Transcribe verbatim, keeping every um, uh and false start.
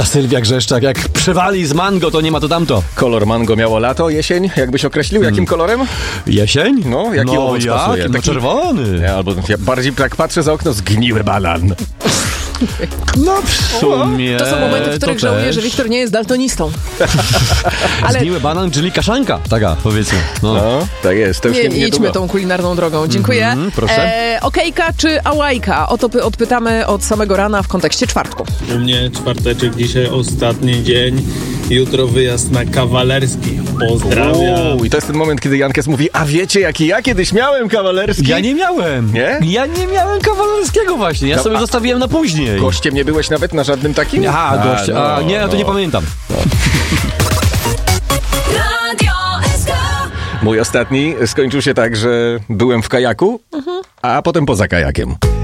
Sylwia Grzeszczak, jak przewali z mango, to nie ma to tamto. Kolor mango miało lato, jesień? Jakbyś określił, jakim hmm. kolorem? Jesień? No, jaki no, owoc jak? pasuje? No Taki... czerwony. Nie, albo ja bardziej tak patrzę za okno, zgniły banan. No w sumie... To są momenty, w których żałuję, też... że Wiktor nie jest daltonistą. Ale... Zgniły banan, czyli kaszanka. Taka, powiedzmy. No, no tak jest. To już nie, nie, nie idźmy długo. tą kulinarną drogą. Dziękuję. Mm-hmm, proszę. E, okejka czy ałajka? O to py- odpytamy od samego rana w kontekście czwartku. U mnie czwarteczek, dzisiaj ostatni dzień. Jutro wyjazd na kawalerski. Pozdrawiam. Uuu, i to jest ten moment, kiedy Jankes mówi, a wiecie, jaki ja kiedyś miałem kawalerski? Ja nie miałem. Nie? Ja nie miałem kawalerskiego właśnie. Ja no, sobie a... zostawiłem na później. Gościem nie byłeś nawet na żadnym takim? Aha, gościem. A, no, nie, ja to no. nie pamiętam. No. Mój ostatni skończył się tak, że byłem w kajaku, uh-huh. a potem poza kajakiem.